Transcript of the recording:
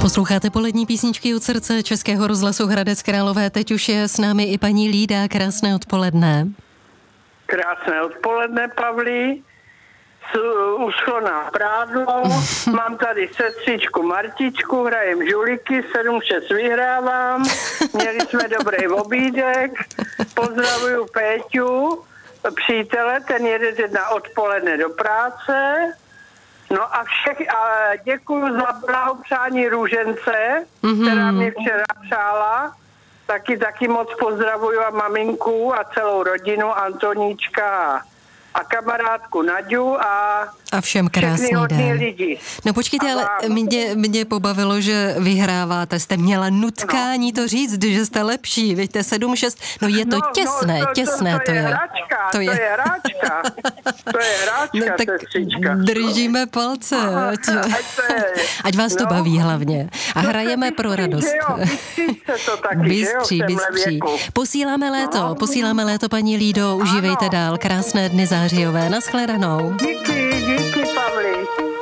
Posloucháte polední písničky od srdce Českého rozhlasu Hradec Králové. Teď už je s námi i paní Lída. Krásné odpoledne. Krásné odpoledne, Pavlí. Uschlo nám prádlo. Mám tady sestřičku Martičku, hrajem žuliky, 7-6 vyhrávám. Měli jsme dobrý obídek. Pozdravuju Péťu, přítele, ten jede na odpoledne do práce. No a děkuju za blahopřání Růžence, která mě včera přála. Taky moc pozdravuju a maminku a celou rodinu, Antoníčka a kamarádku Naďu a všem krásný den. Lidi. No počkejte, ale mě pobavilo, že vyhráváte. Jste měla nutkání to říct, že jste lepší. Víte, 7-6, no je to těsné to je. Hráčka, to je hráčka. To je hráčka, tak sestřička. Držíme palce. Ať vás to baví hlavně. A hrajeme pro radost. Bystří. Posíláme léto, paní Lído. Užívejte dál. Krásné dny zářijové. Naschledanou. Díky, Pavli.